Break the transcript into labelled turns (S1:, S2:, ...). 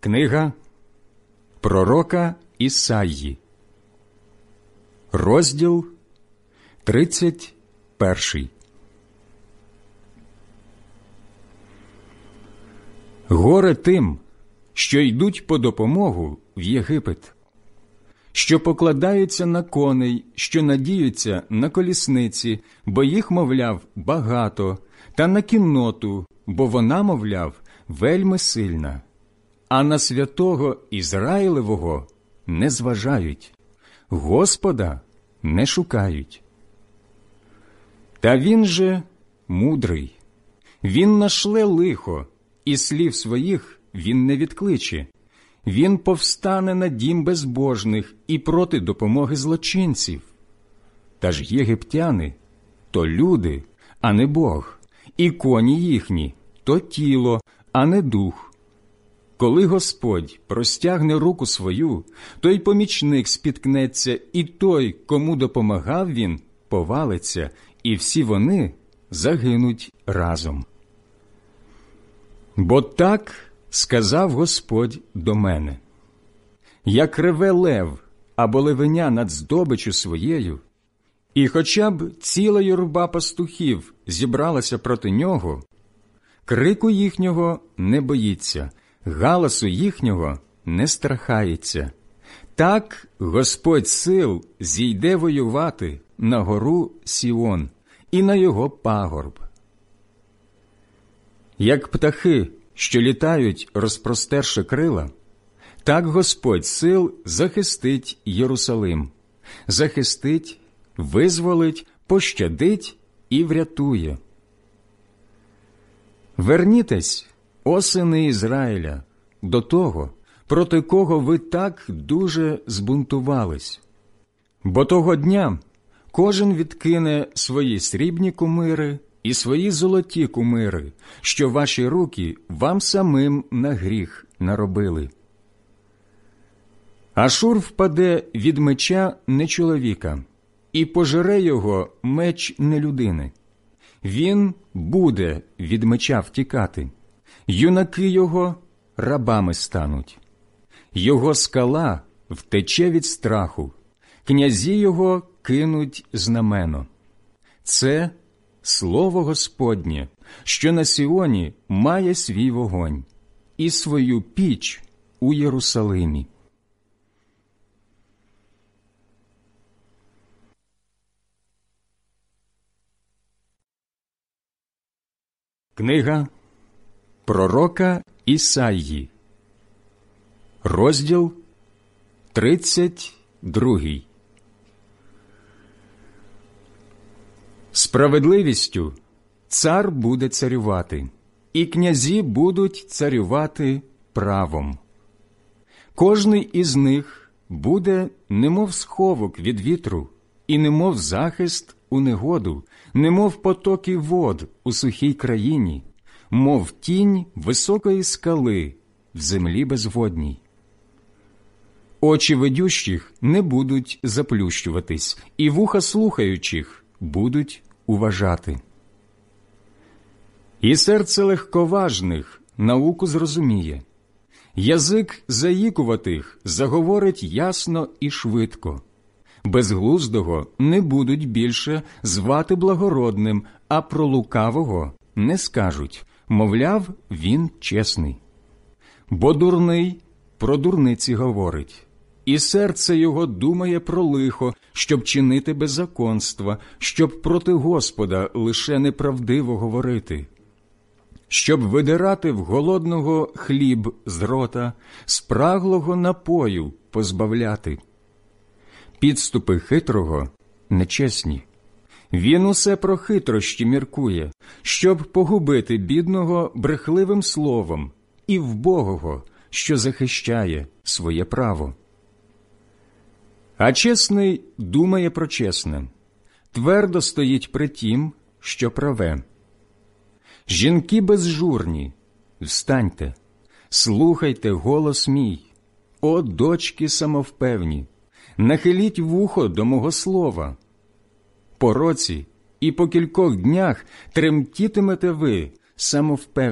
S1: Книга пророка Ісаї, розділ 31. Горе тим, що йдуть по допомогу в Єгипет, що покладаються на коней, що надіються на колісниці, бо їх, мовляв, багато, та на кінноту, бо вона, мовляв, вельми сильна. А на святого Ізраїлевого не зважають, Господа не шукають. Та він же мудрий, він нашле лихо, і слів своїх він не відкличе. Він повстане на дім безбожних і проти допомоги злочинців. Та ж єгиптяни – то люди, а не Бог, і коні їхні – то тіло, а не дух. Коли Господь простягне руку свою, той помічник спіткнеться, і той, кому допомагав він, повалиться, і всі вони загинуть разом. Бо так сказав Господь до мене: як реве лев або левеня над здобиччю своєю, і хоча б ціла юрба пастухів зібралася проти нього, крику їхнього не боїться, галасу їхнього не страхається. Так Господь сил зійде воювати на гору Сіон і на його пагорб. Як птахи, що літають, розпростерши крила, так Господь сил захистить Єрусалим, захистить, визволить, пощадить і врятує. Вернітесь, о сини Ізраїля, до того, проти кого ви так дуже збунтувались. Бо того дня кожен відкине свої срібні кумири і свої золоті кумири, що ваші руки вам самим на гріх наробили. Ашур впаде від меча не чоловіка, і пожере його меч не людини. Він буде від меча втікати, юнаки його рабами стануть. Його скала втече від страху, князі його кинуть знамено. Це слово Господнє, що на Сіоні має свій вогонь і свою піч у Єрусалимі. Книга пророка Ісаї, розділ 32. Справедливістю цар буде царювати, і князі будуть царювати правом. Кожний із них буде немов сховок від вітру, і немов захист у негоду, немов потоки вод у сухій країні, мов тінь високої скали в землі безводній. Очі видющих не будуть заплющуватись, і вуха слухаючих будуть уважати. І серце легковажних науку зрозуміє, язик заїкуватих заговорить ясно і швидко. Безглуздого не будуть більше звати благородним, а про лукавого не скажуть, мовляв, він чесний. Бо дурний про дурниці говорить, і серце його думає про лихо, щоб чинити беззаконства, щоб проти Господа лише неправдиво говорити, щоб видирати в голодного хліб з рота, спраглого напою позбавляти. Підступи хитрого нечесні. Він усе про хитрощі міркує, щоб погубити бідного брехливим словом і вбогого, що захищає своє право. А чесний думає про чесне, твердо стоїть при тім, що праве. Жінки безжурні, встаньте, слухайте голос мій, о дочки самовпевні, нахиліть вухо до мого слова. По році і по кількох днях тремтітимете ви, самовпевні.